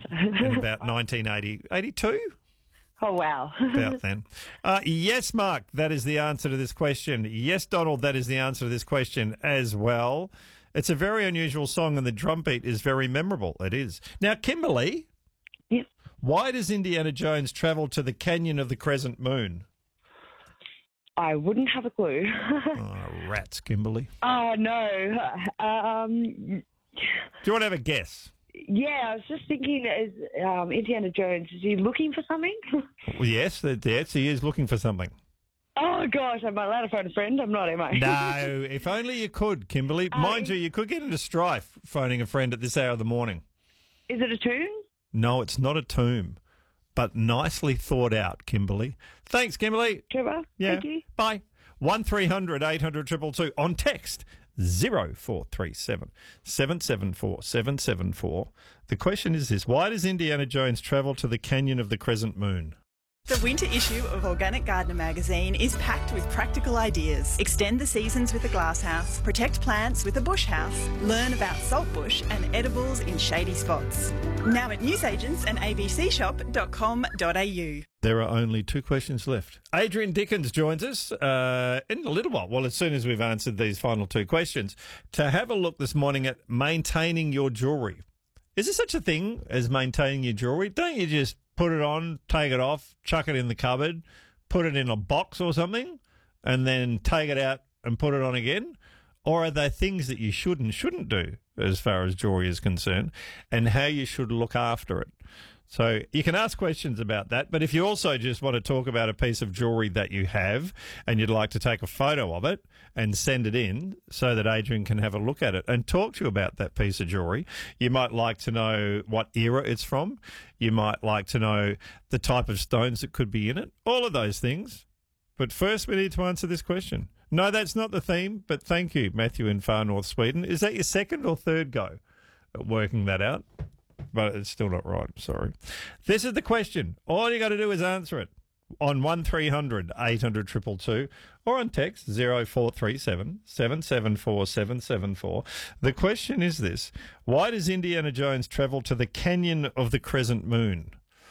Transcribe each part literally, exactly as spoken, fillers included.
in about nineteen eighty, eighty-two? Oh, wow. About then. Uh, yes, Mark, that is the answer to this question. Yes, Donald, that is the answer to this question as well. It's a very unusual song and the drum beat is very memorable. It is. Now, Kimberly, Yes. why does Indiana Jones travel to the Canyon of the Crescent Moon? I wouldn't have a clue. Oh, rats, Kimberly. Oh, no. Um, Do you want to have a guess? yeah, I was just thinking, is um, Indiana Jones, is he looking for something? Well, yes, that- yes, he is looking for something. Oh, gosh, am I allowed to phone a friend? I'm not, am I? No, if only you could, Kimberly. Uh, Mind you, you could get into strife phoning a friend at this hour of the morning. Is it a tomb? No, it's not a tomb, but nicely thought out, Kimberly. Thanks, Kimberly. Trevor? Yeah. Thank you. Bye. one three hundred eight hundred two two two on text zero four three seven seven seven four seven seven four. The question is this: why does Indiana Jones travel to the Canyon of the Crescent Moon? The winter issue of Organic Gardener magazine is packed with practical ideas. Extend the seasons with a glasshouse, protect plants with a bush house, learn about saltbush and edibles in shady spots. Now at newsagents and a b c shop dot com dot a u. There are only two questions left. Adrian Dickens joins us uh, in a little while, well, as soon as we've answered these final two questions, to have a look this morning at maintaining your jewellery. Is there such a thing as maintaining your jewellery? Don't you just put it on, take it off, chuck it in the cupboard, put it in a box or something, and then take it out and put it on again? Or are there things that you should and shouldn't do as far as jewellery is concerned, and how you should look after it? So you can ask questions about that, but if you also just want to talk about a piece of jewellery that you have and you'd like to take a photo of it and send it in so that Adrian can have a look at it and talk to you about that piece of jewellery, you might like to know what era it's from. You might like to know the type of stones that could be in it, all of those things. But first we need to answer this question. No, that's not the theme, but thank you, Matthew in Far North Sweden. Is that your second or third go at working that out? But it's still not right. Sorry. This is the question. All you got to do is answer it on one three hundred eight hundred two two two or on text zero four three seven seven seven four seven seven four. The question is this: why does Indiana Jones travel to the Canyon of the Crescent Moon?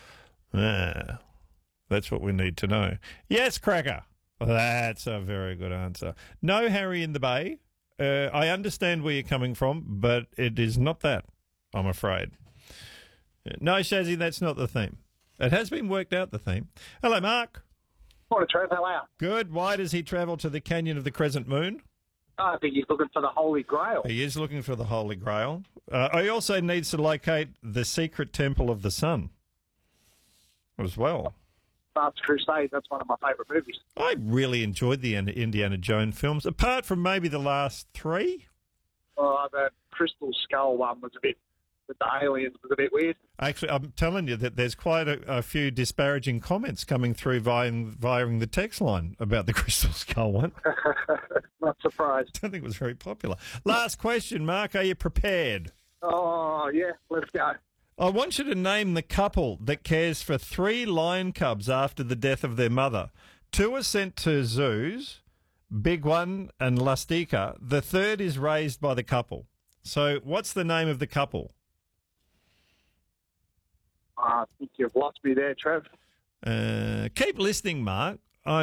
Ah, that's what we need to know. Yes, Cracker. That's a very good answer. No Harry in the Bay. Uh, I understand where you're coming from, but it is not that, I'm afraid. No, Shazzy, that's not the theme. It has been worked out, the theme. Hello, Mark. Morning, Trev. How are you? Good. Why does he travel to the Canyon of the Crescent Moon? I think he's looking for the Holy Grail. He is looking for the Holy Grail. Uh, he also needs to locate the secret Temple of the Sun as well. Last Crusade, that's one of my favourite movies. I really enjoyed the Indiana Jones films, apart from maybe the last three. Oh, the Crystal Skull one was a bit, with the aliens, was a bit weird. Actually, I'm telling you that there's quite a, a few disparaging comments coming through via, via the text line about the Crystal Skull one. Not surprised. I don't think it was very popular. Last question, Mark. Are you prepared? Oh, yeah, let's go. I want you to name the couple that cares for three lion cubs after the death of their mother. Two are sent to zoos, Big One and Lustica. The third is raised by the couple. So what's the name of the couple? I think you've lost me there, Trev. Uh, keep listening, Mark.